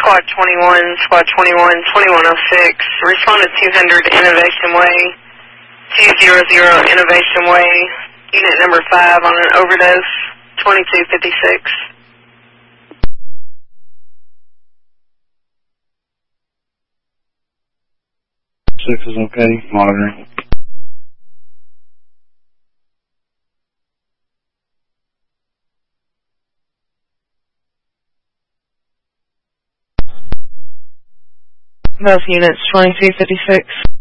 Squad 21, Squad 21, 2106. Respond to 200 Innovation Way, 200 Innovation Way, unit number 5 on an overdose, 2256. 6 is okay, monitoring. Both units, 2256.